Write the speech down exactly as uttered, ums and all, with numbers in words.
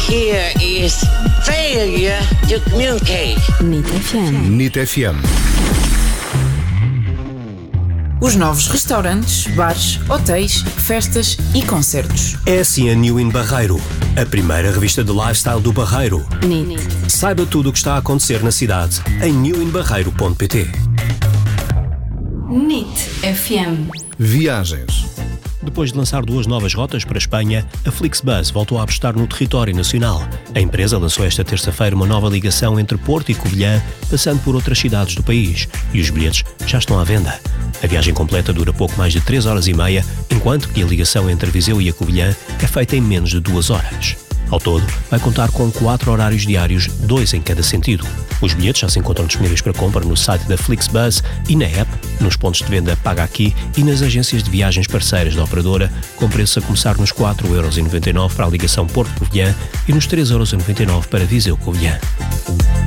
here is failure to communicate. N I T F M. N I T F M. Os novos restaurantes, bares, hotéis, festas e concertos. É assim a New In Barreiro, a primeira revista de lifestyle do Barreiro. N I T. Saiba tudo o que está a acontecer na cidade em new in barreiro ponto pt. N I T F M. Viagens. Depois de lançar duas novas rotas para a Espanha, a Flixbus voltou a apostar no território nacional. A empresa lançou esta terça-feira uma nova ligação entre Porto e Covilhã, passando por outras cidades do país, e os bilhetes já estão à venda. A viagem completa dura pouco mais de três horas e meia, enquanto que a ligação entre Viseu e a Covilhã é feita em menos de duas horas. Ao todo, vai contar com quatro horários diários, dois em cada sentido. Os bilhetes já se encontram disponíveis para compra no site da Flixbus e na app, nos pontos de venda Paga Aqui e nas agências de viagens parceiras da operadora, com preços a começar nos quatro euros e noventa e nove para a ligação Porto-Covilhã e nos três euros e noventa e nove para Viseu-Covilhã.